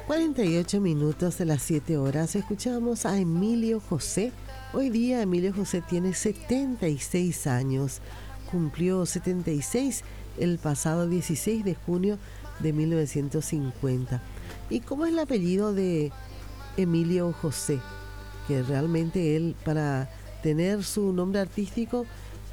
48 minutos de las 7 horas. Escuchamos a Emilio José. Hoy día Emilio José tiene 76 años. Cumplió 76 el pasado 16 de junio de 1950. ¿Y cómo es el apellido de Emilio José? Que realmente él, para tener su nombre artístico,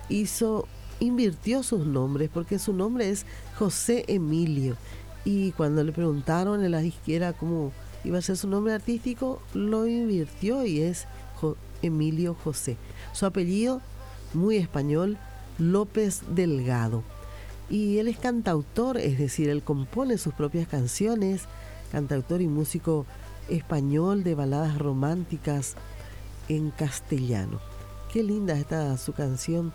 invirtió sus nombres, porque su nombre es José Emilio. Y cuando le preguntaron en la disquera cómo iba a ser su nombre artístico, lo invirtió y es Emilio José. Su apellido, muy español, López Delgado. Y él es cantautor, es decir, él compone sus propias canciones, cantautor y músico español de baladas románticas en castellano. Qué linda está su canción.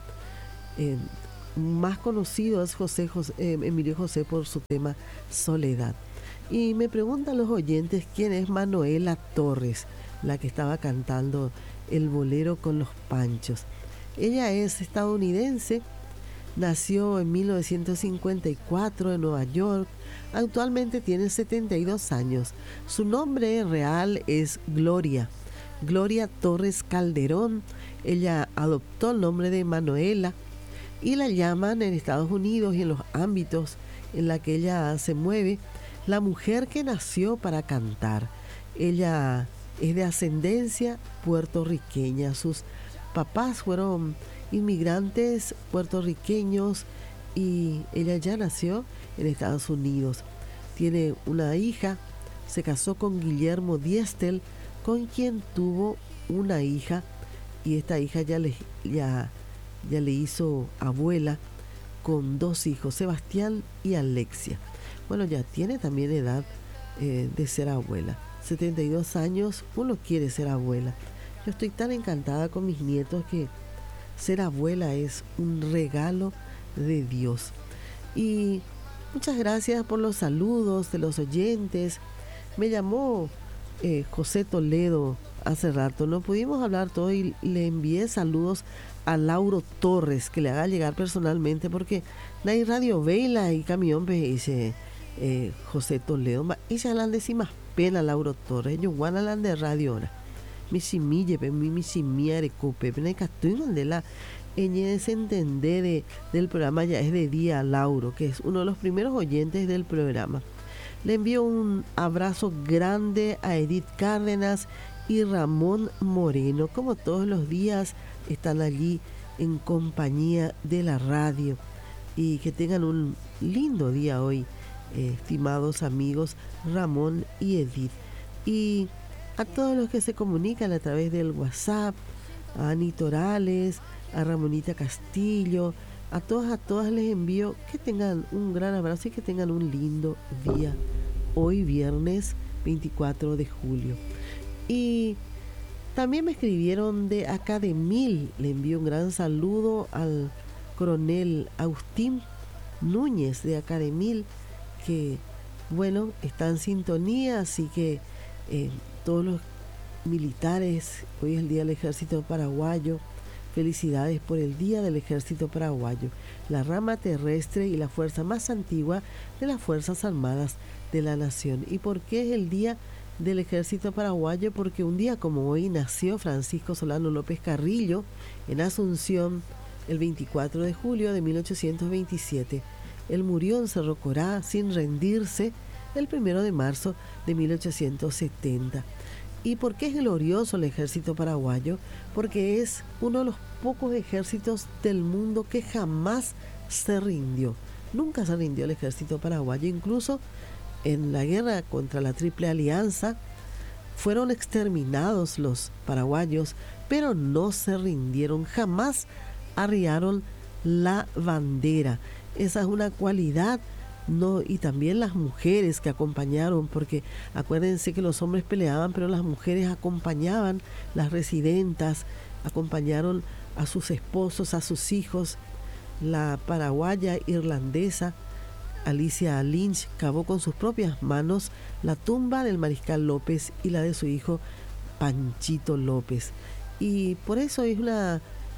Más conocido es Emilio José por su tema Soledad. Y me preguntan los oyentes quién es Manuela Torres, la que estaba cantando el bolero con los Panchos. Ella es estadounidense, nació en 1954 en Nueva York, actualmente tiene 72 años. Su nombre real es Gloria Torres Calderón. Ella adoptó el nombre de Manuela y la llaman en Estados Unidos y en los ámbitos en la que ella se mueve, la mujer que nació para cantar. Ella es de ascendencia puertorriqueña. Sus papás fueron inmigrantes puertorriqueños y ella ya nació en Estados Unidos. Tiene una hija, se casó con Guillermo Diestel, con quien tuvo una hija, y esta hija ya le hizo abuela con 2 hijos, Sebastián y Alexia. Bueno, ya tiene también edad de ser abuela. 72 años, uno quiere ser abuela. Yo estoy tan encantada con mis nietos que ser abuela es un regalo de Dios. Y muchas gracias por los saludos de los oyentes. Me llamó José Toledo hace rato. No pudimos hablar todo y le envié saludos a Lauro Torres, que le haga llegar personalmente, porque no hay radio vela y camión, dice José Toledo. Ella la de más pena Lauro Torres. Yo guana la de radio ahora. Mi simille, mi simiare cope, pero de la entender del programa ya es de día Lauro, que es uno de los primeros oyentes del programa. Le envío un abrazo grande a Edith Cárdenas y Ramón Moreno. Como todos los días están allí en compañía de la radio. Y que tengan un lindo día hoy, estimados amigos Ramón y Edith. Y a todos los que se comunican a través del WhatsApp, a Ani Torales, a Ramonita Castillo, a todas les envío que tengan un gran abrazo y que tengan un lindo día hoy viernes 24 de julio. Y también me escribieron de Academil. Le envío un gran saludo al coronel Agustín Núñez de Academil, que bueno, está en sintonía, así que todos los militares, hoy es el Día del Ejército Paraguayo. Felicidades por el Día del Ejército Paraguayo, la rama terrestre y la fuerza más antigua de las Fuerzas Armadas de la Nación. ¿Y por qué es el Día del Ejército Paraguayo? Porque un día como hoy nació Francisco Solano López Carrillo en Asunción el 24 de julio de 1827. Él murió en Cerro Corá sin rendirse el 1 de marzo de 1870. ¿Y por qué es glorioso el ejército paraguayo? Porque es uno de los pocos ejércitos del mundo que jamás se rindió. Nunca se rindió el ejército paraguayo. Incluso en la guerra contra la Triple Alianza fueron exterminados los paraguayos, pero no se rindieron. Jamás arriaron la bandera. Esa es una cualidad. No, y también las mujeres que acompañaron, porque acuérdense que los hombres peleaban, pero las mujeres acompañaban, las residentas acompañaron a sus esposos, a sus hijos. La paraguaya irlandesa Alicia Lynch cavó con sus propias manos la tumba del mariscal López y la de su hijo Panchito López. Y por eso es una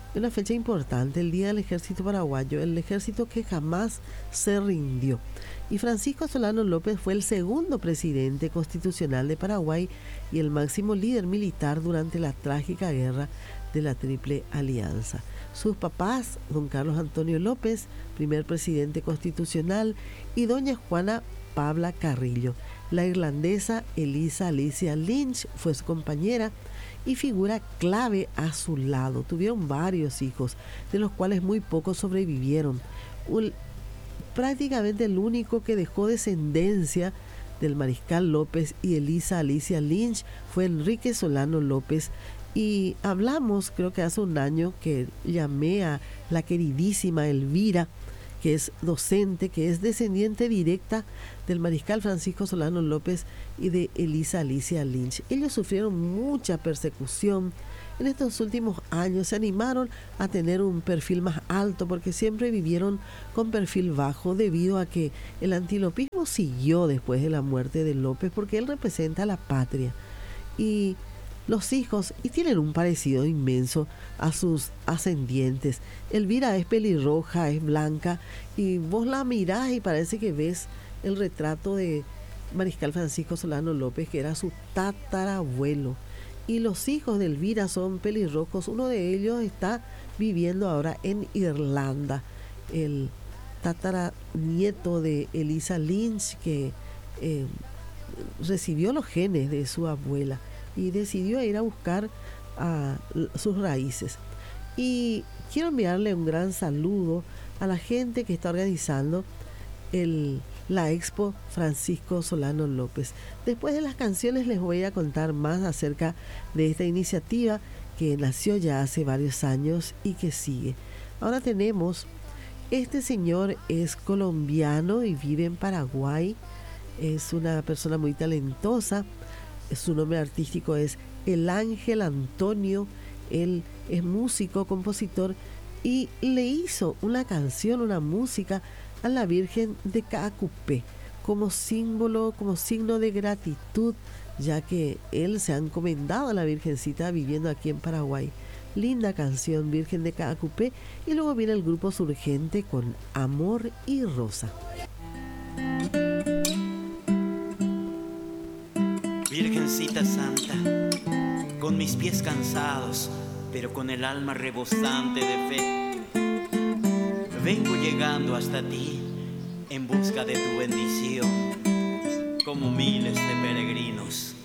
una fecha importante, el Día del Ejército Paraguayo, el ejército que jamás se rindió. Y Francisco Solano López fue el segundo presidente constitucional de Paraguay y el máximo líder militar durante la trágica guerra de la Triple Alianza. Sus papás, don Carlos Antonio López, primer presidente constitucional, y doña Juana Pabla Carrillo. La irlandesa Elisa Alicia Lynch fue su compañera y figura clave a su lado. Tuvieron varios hijos, de los cuales muy pocos sobrevivieron. Prácticamente el único que dejó descendencia del mariscal López y Elisa Alicia Lynch fue Enrique Solano López. Y hablamos, creo que hace un año, que llamé a la queridísima Elvira, que es docente, que es descendiente directa del mariscal Francisco Solano López y de Elisa Alicia Lynch. Ellos sufrieron mucha persecución. En estos últimos años se animaron a tener un perfil más alto porque siempre vivieron con perfil bajo debido a que el antilopismo siguió después de la muerte de López porque él representa a la patria. Y los hijos, y tienen un parecido inmenso a sus ascendientes. Elvira es pelirroja, es blanca, y vos la mirás y parece que ves el retrato de mariscal Francisco Solano López, que era su tatarabuelo. Y los hijos de Elvira son pelirrojos. Uno de ellos está viviendo ahora en Irlanda. El tataranieto de Elisa Lynch, que recibió los genes de su abuela y decidió ir a buscar sus raíces. Y quiero enviarle un gran saludo a la gente que está organizando la Expo Francisco Solano López. Después de las canciones les voy a contar más acerca de esta iniciativa que nació ya hace varios años y que sigue. Ahora tenemos, este señor es colombiano y vive en Paraguay. Es una persona muy talentosa. Su nombre artístico es El Ángel Antonio. Él es músico, compositor y le hizo una canción, una música a la Virgen de Caacupé como símbolo, como signo de gratitud, ya que él se ha encomendado a la Virgencita viviendo aquí en Paraguay. Linda canción, Virgen de Caacupé. Y luego viene el grupo Surgente con Amor y Rosa. Virgencita Santa, con mis pies cansados, pero con el alma rebosante de fe, vengo llegando hasta ti en busca de tu bendición, como miles de peregrinos.